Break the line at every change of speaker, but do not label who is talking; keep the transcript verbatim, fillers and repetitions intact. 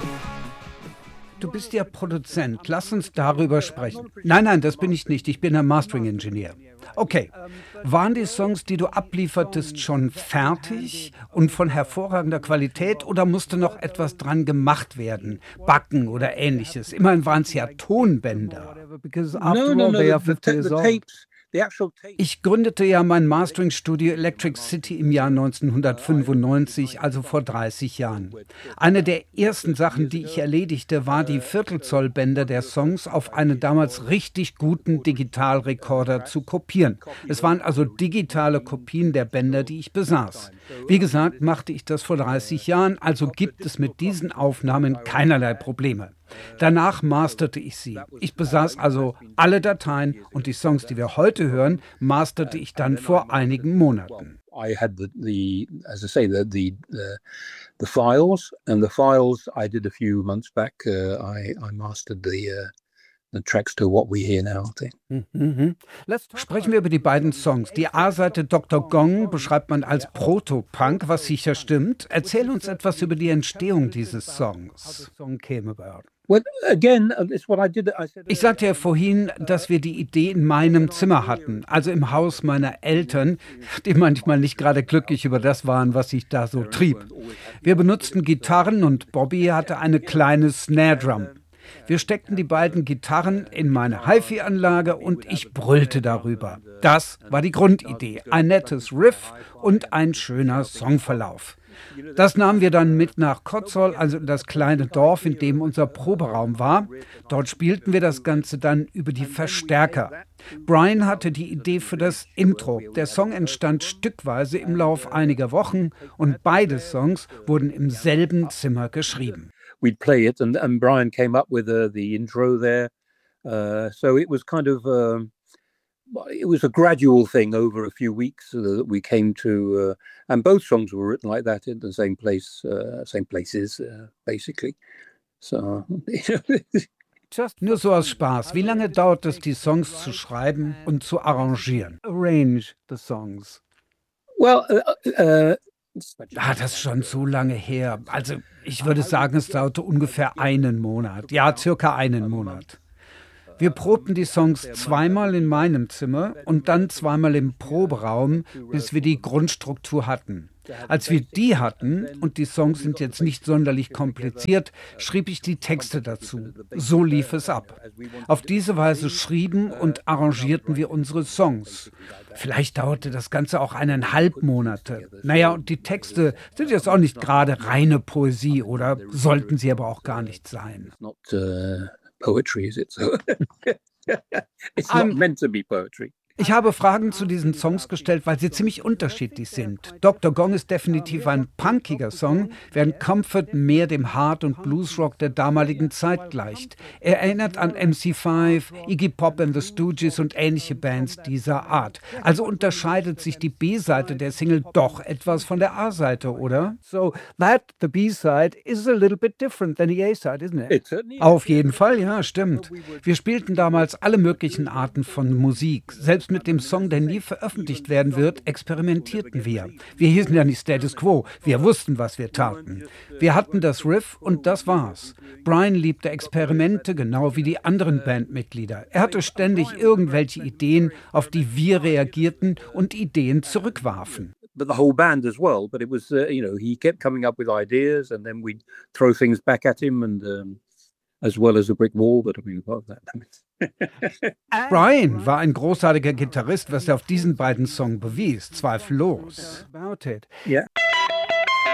Du bist ja Produzent. Lass uns darüber sprechen. Nein, nein, das bin ich nicht. Ich bin ein Mastering-Ingenieur. Okay. Waren die Songs, die du abliefertest, schon fertig und von hervorragender Qualität oder musste noch etwas dran gemacht werden? Backen oder ähnliches? Immerhin waren es ja Tonbänder.
No, no, no. The, the, ta- the tapes, the actual tapes.
Ich gründete ja mein Mastering-Studio Electric City im Jahr neunzehnhundertfünfundneunzig, also vor dreißig Jahren. Eine der ersten Sachen, die ich erledigte, war die Viertelzollbänder der Songs auf einen damals richtig guten Digitalrekorder zu kopieren. Es waren also digitale Kopien der Bänder, die ich besaß. Wie gesagt, machte ich das vor dreißig Jahren, also gibt es mit diesen Aufnahmen keinerlei Probleme. Danach masterte ich sie. Ich besaß also alle Dateien und die Songs, die wir heute hören, masterte ich dann vor einigen Monaten.
I had the, the as I say, the, the the the files, and the files I did a few months back. Uh, I I mastered the uh, the tracks to what we hear now. I think.
Mhm. Sprechen wir über die beiden Songs. Die A-Seite Doktor Gong beschreibt man als Proto-Punk, was sicher stimmt. Erzähl uns etwas über die Entstehung dieses Songs.
Well, again, it's what I did. I said,
Ich sagte ja vorhin, dass wir die Idee in meinem Zimmer hatten, also im Haus meiner Eltern, die manchmal nicht gerade glücklich über das waren, was ich da so trieb. Wir benutzten Gitarren und Bobby hatte eine kleine Snare Drum. Wir steckten die beiden Gitarren in meine Hi-Fi-Anlage und ich brüllte darüber. Das war die Grundidee. Ein nettes Riff und ein schöner Songverlauf. Das nahmen wir dann mit nach Kotzol, also in das kleine Dorf, in dem unser Proberaum war. Dort spielten wir das Ganze dann über die Verstärker. Brian hatte die Idee für das Intro. Der Song entstand stückweise im Lauf einiger Wochen und beide Songs wurden im selben Zimmer geschrieben.
We'd play it, and, and Brian came up with uh, the intro there. Uh, so it was kind of um, it was a gradual thing over a few weeks uh, that we came to, uh, and both songs were written like that in the same place, uh, same places, uh, basically. So.
Nur so aus Spaß. Wie lange dauert es, die Songs zu schreiben und zu arrangieren? Arrange the songs.
Well. Uh, uh,
Ah, das ist schon so lange her. Also ich würde sagen, es dauerte ungefähr einen Monat. Ja, circa einen Monat. Wir probten die Songs zweimal in meinem Zimmer und dann zweimal im Proberaum, bis wir die Grundstruktur hatten. Als wir die hatten, und die Songs sind jetzt nicht sonderlich kompliziert, schrieb ich die Texte dazu. So lief es ab. Auf diese Weise schrieben und arrangierten wir unsere Songs. Vielleicht dauerte das Ganze auch eineinhalb Monate. Naja, und die Texte sind jetzt auch nicht gerade reine Poesie, oder sollten sie aber auch gar nicht sein.
Not uh, poetry, is it? So it's not meant to be poetry.
Ich habe Fragen zu diesen Songs gestellt, weil sie ziemlich unterschiedlich sind. Doktor Gong ist definitiv ein punkiger Song, während Comfort mehr dem Hard- und Bluesrock der damaligen Zeit gleicht. Er erinnert an M C fünf, Iggy Pop and the Stooges und ähnliche Bands dieser Art. Also unterscheidet sich die B-Seite der Single doch etwas von der A-Seite, oder? So that the B-side is a little bit different than the A-side, isn't it? Auf jeden Fall, ja, stimmt. Wir spielten damals alle möglichen Arten von Musik. Selbst mit dem Song, der nie veröffentlicht werden wird, experimentierten wir. Wir hießen ja nicht Status Quo, wir wussten, was wir taten. Wir hatten das Riff und das war's. Brian liebte Experimente, genau wie die anderen Bandmitglieder. Er hatte ständig irgendwelche Ideen, auf die wir reagierten und Ideen zurückwarfen.
But the whole band as well. But it was, uh, you know, he kept coming up with ideas, and then we'd throw things back at him, and um, as well as a brick wall. But I mean, what was that?
Brian war ein großartiger Gitarrist, was er auf diesen beiden Songs bewies, zweifellos.
Yeah.